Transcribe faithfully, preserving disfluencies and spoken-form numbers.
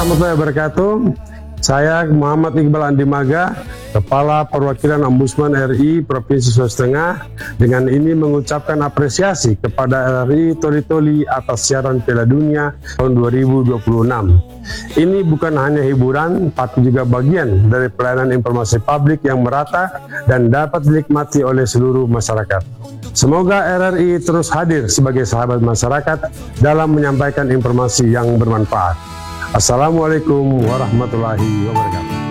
warahmatullahi wabarakatuh. Saya Muhammad Iqbal Andi Maga, Kepala Perwakilan Ombudsman R I Provinsi Sulawesi Tengah, dengan ini mengucapkan apresiasi kepada R I Toli Toli atas siaran Piala Dunia tahun dua ribu dua puluh enam. Ini bukan hanya hiburan, tapi juga bagian dari pelayanan informasi publik yang merata dan dapat dinikmati oleh seluruh masyarakat. Semoga R R I terus hadir sebagai sahabat masyarakat dalam menyampaikan informasi yang bermanfaat. Assalamualaikum warahmatullahi wabarakatuh.